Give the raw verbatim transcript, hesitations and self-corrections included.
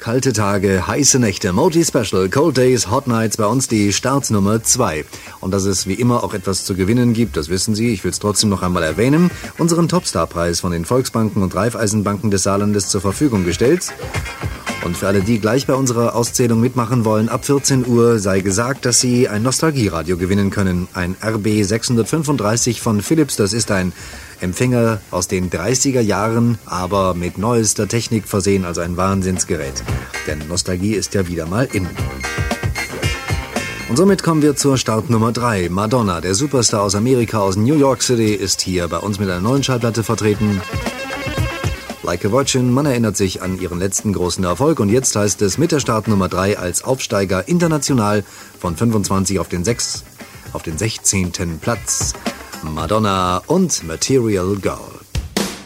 Kalte Tage, heiße Nächte, Moti Special, Cold Days, Hot Nights, bei uns die Startnummer zwei. Und dass es wie immer auch etwas zu gewinnen gibt, das wissen Sie, ich will es trotzdem noch einmal erwähnen. Unseren Topstar-Preis von den Volksbanken und Raiffeisenbanken des Saarlandes zur Verfügung gestellt. Und für alle, die gleich bei unserer Auszählung mitmachen wollen, ab vierzehn Uhr sei gesagt, dass Sie ein Nostalgieradio gewinnen können. Ein R B sechshundertfünfunddreißig von Philips, das ist ein Empfänger aus den dreißiger Jahren, aber mit neuester Technik versehen, also ein Wahnsinnsgerät. Denn Nostalgie ist ja wieder mal in. Und somit kommen wir zur Startnummer drei. Madonna, der Superstar aus Amerika, aus New York City, ist hier bei uns mit einer neuen Schallplatte vertreten. Like a Virgin, man erinnert sich an ihren letzten großen Erfolg und jetzt heißt es mit der Startnummer drei als Aufsteiger international von fünfundzwanzig auf den sechs, auf den sechzehnten Platz. Madonna und Material Girl.